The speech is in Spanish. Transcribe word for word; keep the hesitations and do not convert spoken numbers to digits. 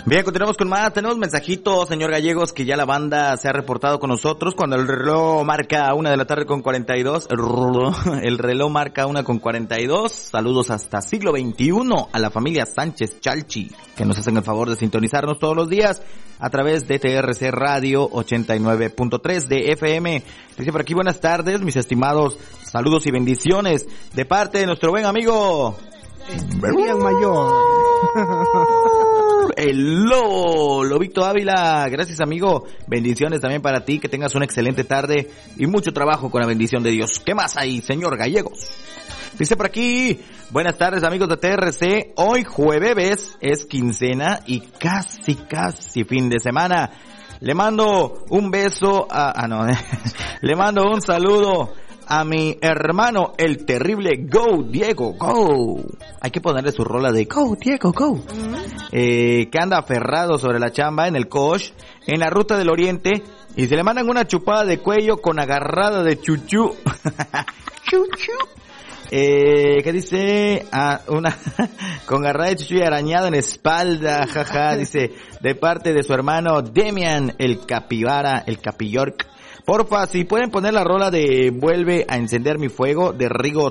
Bien, continuamos con más. Tenemos mensajitos, señor Gallegos, que ya la banda se ha reportado con nosotros. Cuando el reloj marca una de la tarde con cuarenta y dos, el reloj, el reloj marca una con cuarenta y dos. Saludos hasta siglo veintiuno a la familia Sánchez Chalchi, que nos hacen el favor de sintonizarnos todos los días a través de T R C Radio ochenta y nueve punto tres de F M. Dice por aquí, buenas tardes, mis estimados. Saludos y bendiciones de parte de nuestro buen amigo Bien mayor. El Lobo, Lobito Ávila. Gracias, amigo. Bendiciones también para ti, que tengas una excelente tarde y mucho trabajo con la bendición de Dios. ¿Qué más hay, señor Gallegos? Dice por aquí, buenas tardes, amigos de T R C. Hoy jueves es quincena y casi, casi fin de semana. Le mando un beso a... Ah, no. Le mando un saludo a mi hermano, el terrible Go Diego, Go. Hay que ponerle su rola de Go Diego, Go. Eh, que anda aferrado sobre la chamba en el coach, en la ruta del oriente, y se le mandan una chupada de cuello con agarrada de chuchú. Chuchú. Eh, ¿qué dice? Ah, una, con agarrada de chuchú y arañado en espalda, jaja, dice, de parte de su hermano Demian, el capibara, el capillork. Porfa, si pueden poner la rola de Vuelve a encender mi fuego de Rigo